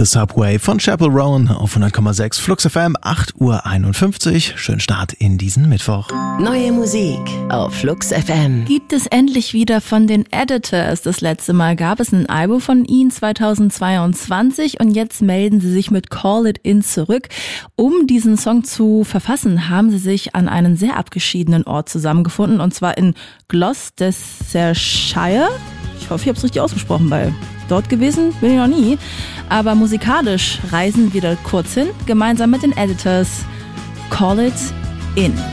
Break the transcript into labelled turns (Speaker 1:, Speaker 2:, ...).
Speaker 1: The Subway von Chappell Roan auf 100,6 Flux FM, 8:51 Uhr. Schönen Start in diesen Mittwoch.
Speaker 2: Neue Musik auf Flux FM.
Speaker 3: Gibt es endlich wieder von den Editors. Das letzte Mal gab es ein Album von ihnen 2022 und jetzt melden sie sich mit Call It In zurück. Um diesen Song zu verfassen, haben sie sich an einen sehr abgeschiedenen Ort zusammengefunden, und zwar in Gloucestershire. Ich hoffe, ich habe es richtig ausgesprochen, weil dort gewesen bin ich noch nie. Aber musikalisch reisen wir da kurz hin, gemeinsam mit den Editors. Call It In.